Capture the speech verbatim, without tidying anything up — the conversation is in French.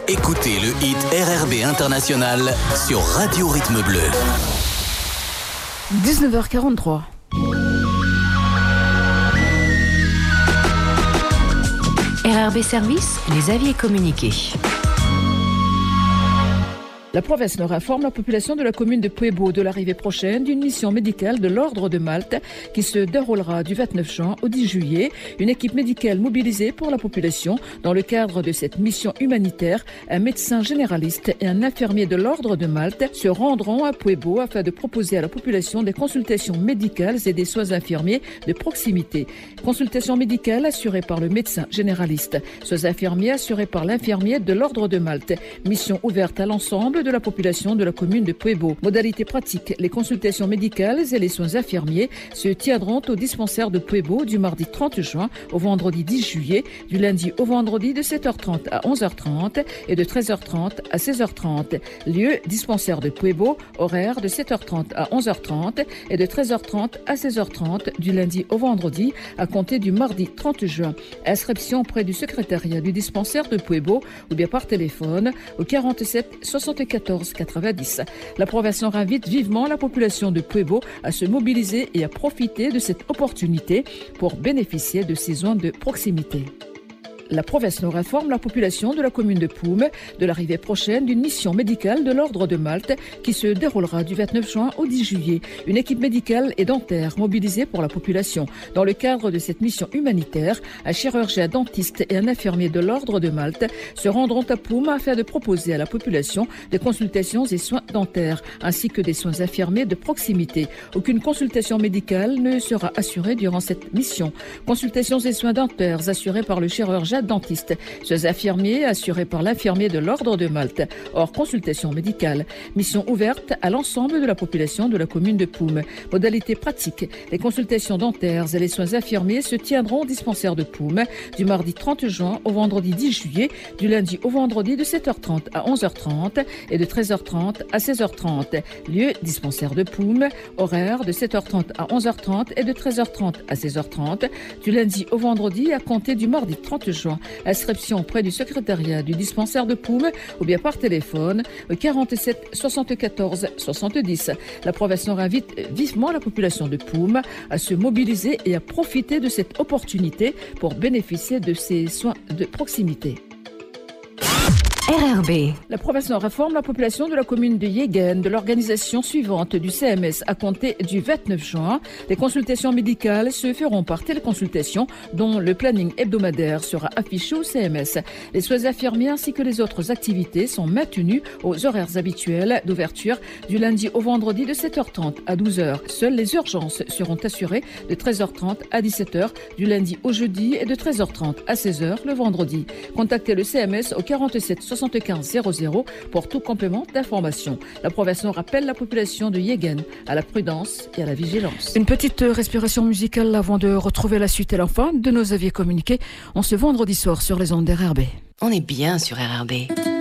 Écoutez le hit R R B International sur Radio Rythme Bleu. dix-neuf heures quarante-trois. R R B Service, les avis et communiqués. La province Nord informe la population de la commune de Puebo de l'arrivée prochaine d'une mission médicale de l'Ordre de Malte qui se déroulera du vingt-neuf juin au dix juillet. Une équipe médicale mobilisée pour la population. Dans le cadre de cette mission humanitaire, un médecin généraliste et un infirmier de l'Ordre de Malte se rendront à Puebo afin de proposer à la population des consultations médicales et des soins infirmiers de proximité. Consultations médicales assurées par le médecin généraliste. Soins infirmiers assurés par l'infirmier de l'Ordre de Malte. Mission ouverte à l'ensemble de la population de la commune de Puebo. Modalité pratique, les consultations médicales et les soins infirmiers se tiendront au dispensaire de Puebo du mardi trente juin au vendredi dix juillet, du lundi au vendredi de sept heures trente à onze heures trente et de treize heures trente à seize heures trente. Lieu, dispensaire de Puebo, horaire de sept heures trente à onze heures trente et de treize heures trente à seize heures trente du lundi au vendredi à compter du mardi trente juin. Inscription auprès du secrétariat du dispensaire de Puebo ou bien par téléphone au quarante-sept soixante-quatorze quatre-vingt-dix. La province Nord invite vivement la population de Puebo à se mobiliser et à profiter de cette opportunité pour bénéficier de ces zones de proximité. La province Nord informe la population de la commune de Poum de l'arrivée prochaine d'une mission médicale de l'Ordre de Malte qui se déroulera du vingt-neuf juin au dix juillet. Une équipe médicale et dentaire mobilisée pour la population. Dans le cadre de cette mission humanitaire, un chirurgien dentiste et un infirmier de l'Ordre de Malte se rendront à Poum afin de proposer à la population des consultations et soins dentaires ainsi que des soins infirmiers de proximité. Aucune consultation médicale ne sera assurée durant cette mission. Consultations et soins dentaires assurés par le chirurgien dentiste, soins infirmiers assurés par l'infirmier de l'Ordre de Malte, hors consultation médicale. Mission ouverte à l'ensemble de la population de la commune de Poum. Modalité pratique, les consultations dentaires et les soins infirmiers se tiendront au dispensaire de Poum du mardi trente juin au vendredi dix juillet, du lundi au vendredi de sept heures trente à onze heures trente et de treize heures trente à seize heures trente. Lieu, dispensaire de Poum, horaire de sept heures trente à onze heures trente et de treize heures trente à seize heures trente, du lundi au vendredi à compter du mardi trente juin. Inscription auprès du secrétariat du dispensaire de Poum ou bien par téléphone au quarante-sept soixante-quatorze soixante-dix. La province Nord invite vivement la population de Poum à se mobiliser et à profiter de cette opportunité pour bénéficier de ces soins de proximité. R R B. La province Nord informe la population de la commune de Yegen de l'organisation suivante du C M S à compter du vingt-neuf juin. Les consultations médicales se feront par téléconsultation dont le planning hebdomadaire sera affiché au C M S. Les soins infirmiers ainsi que les autres activités sont maintenus aux horaires habituels d'ouverture du lundi au vendredi de sept heures trente à douze heures. Seules les urgences seront assurées de treize heures trente à dix-sept heures du lundi au jeudi et de treize heures trente à seize heures le vendredi. Contactez le C M S au quarante-sept soixante-quinze zéro zéro pour tout complément d'information. La province Nord rappelle la population de Yegen à la prudence et à la vigilance. Une petite respiration musicale avant de retrouver la suite et la fin de nos avis communiqués en ce vendredi soir sur les ondes d'R R B. On est bien sur R R B.